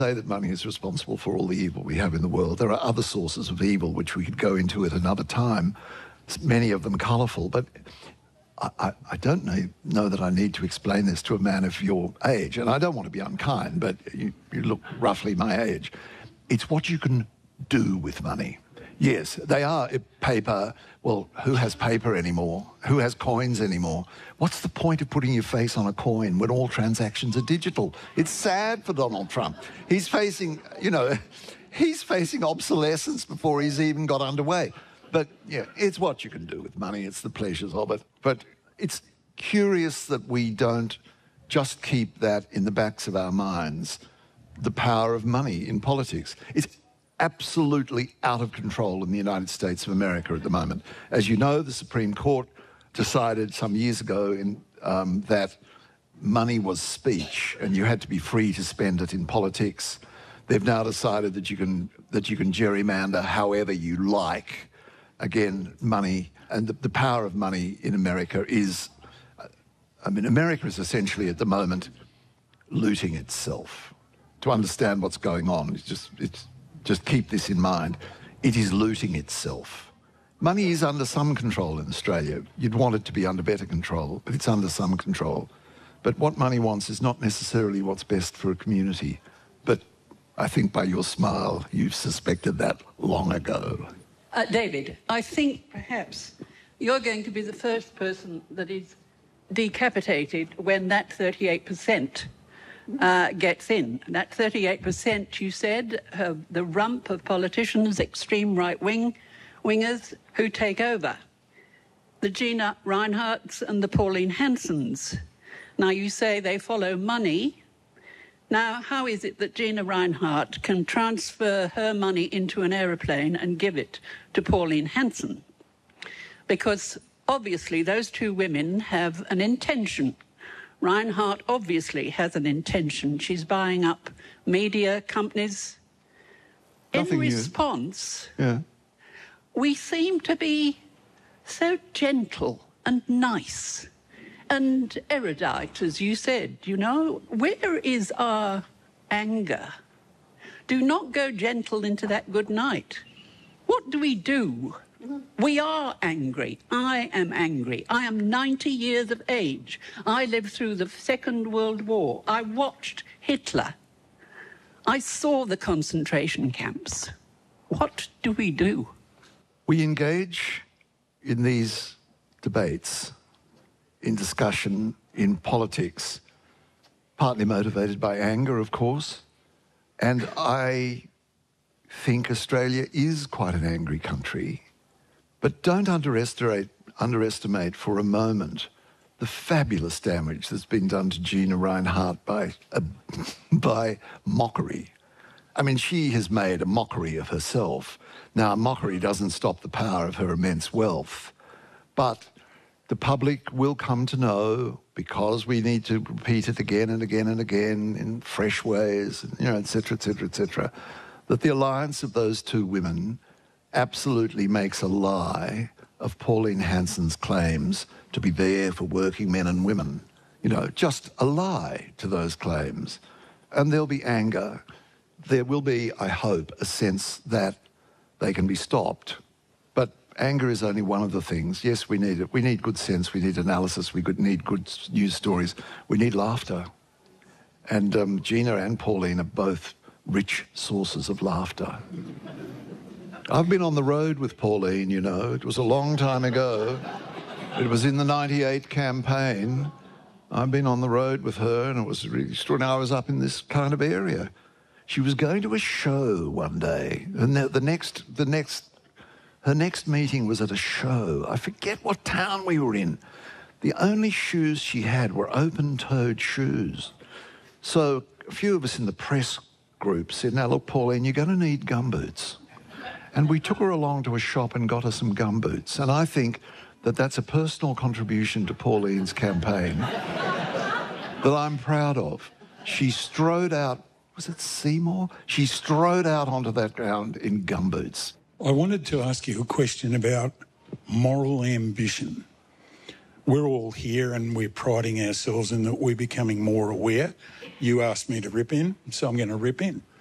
say that money is responsible for all the evil we have in the world. There are other sources of evil which we could go into at another time, many of them colourful, but I don't know that I need to explain this to a man of your age, and I don't want to be unkind, but you look roughly my age. It's what you can do with money. Yes, they are paper. Well, who has paper anymore? Who has coins anymore? What's the point of putting your face on a coin when all transactions are digital? It's sad for Donald Trump. He's facing, he's facing obsolescence before he's even got underway. But, yeah, it's what you can do with money. It's the pleasures of it. But it's curious that we don't just keep that in the backs of our minds, the power of money in politics. It's absolutely out of control in the United States of America at the moment. As you know, the Supreme Court decided some years ago that money was speech and you had to be free to spend it in politics. They've now decided that you can gerrymander however you like. Again, money and the power of money in America is, America is essentially at the moment looting itself. To understand what's going on, just keep this in mind. It is looting itself. Money is under some control in Australia. You'd want it to be under better control, but it's under some control. But what money wants is not necessarily what's best for a community. But I think by your smile, you've suspected that long ago. David, I think perhaps you're going to be the first person that is decapitated when that 38% gets in. That 38%, you said, the rump of politicians, extreme right-wingers who take over. The Gina Rineharts and the Pauline Hansons. Now, you say they follow money. Now, how is it that Gina Rinehart can transfer her money into an aeroplane and give it to Pauline Hanson? Because obviously those two women have an intention. Rinehart obviously has an intention. She's buying up media companies. Nothing in response, yeah. We seem to be so gentle and nice and erudite, as you said, Where is our anger? Do not go gentle into that good night. What do we do? We are angry. I am angry. I am 90 years of age. I lived through the Second World War. I watched Hitler. I saw the concentration camps. What do we do? We engage in these debates, in discussion, in politics, partly motivated by anger, of course. And I think Australia is quite an angry country. But don't underestimate for a moment the fabulous damage that's been done to Gina Rinehart by mockery. I mean, she has made a mockery of herself. Now, mockery doesn't stop the power of her immense wealth, but the public will come to know, because we need to repeat it again and again and again in fresh ways, et cetera, et cetera, et cetera, that the alliance of those two women absolutely makes a lie of Pauline Hanson's claims to be there for working men and women. Just a lie to those claims. And there'll be anger. There will be, I hope, a sense that they can be stopped. But anger is only one of the things. Yes, we need it. We need good sense. We need analysis. We need good news stories. We need laughter. And Gina and Pauline are both rich sources of laughter. I've been on the road with Pauline, It was a long time ago. It was in the 98 campaign. I've been on the road with her, and it was really extraordinary. I was up in this kind of area. She was going to a show one day, and her next meeting was at a show. I forget what town we were in. The only shoes she had were open-toed shoes. So a few of us in the press group said, "Now look, Pauline, you're going to need gumboots." And we took her along to a shop and got her some gumboots. And I think that that's a personal contribution to Pauline's campaign that I'm proud of. She strode out, was it Seymour? She strode out onto that ground in gumboots. I wanted to ask you a question about moral ambition. we're all here and we're priding ourselves in that we're becoming more aware. You asked me to rip in, so I'm going to rip in.